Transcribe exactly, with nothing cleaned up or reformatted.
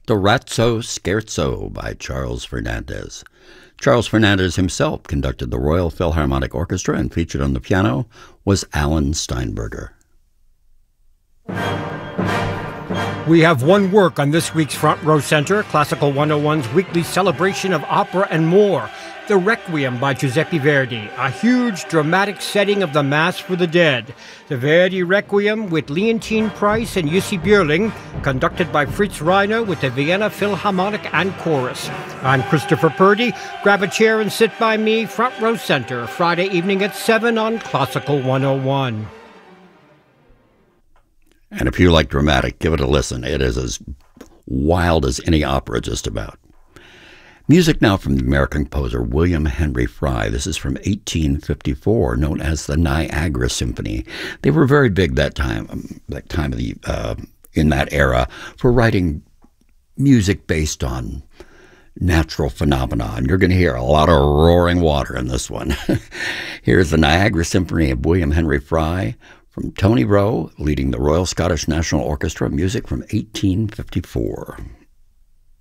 Dorazzo Scherzo by Charles Fernandez. Charles Fernandez himself conducted the Royal Philharmonic Orchestra, and featured on the piano was Alan Steinberger. We have one work on this week's Front Row Center, Classical one oh one's weekly celebration of opera and more. The Requiem by Giuseppe Verdi, a huge dramatic setting of the Mass for the Dead. The Verdi Requiem with Leontine Price and Jussi Björling, conducted by Fritz Reiner with the Vienna Philharmonic and Chorus. I'm Christopher Purdy. Grab a chair and sit by me, Front Row Center, Friday evening at seven on Classical one oh one. And if you like dramatic, give it a listen. It is as wild as any opera, just about. Music now from the American composer William Henry Fry. This is from eighteen fifty-four, known as the Niagara Symphony. They were very big that time, that time of the uh, in that era, for writing music based on natural phenomena. And you're going to hear a lot of roaring water in this one. Here's the Niagara Symphony of William Henry Fry from Tony Rowe, leading the Royal Scottish National Orchestra. Music from eighteen fifty-four.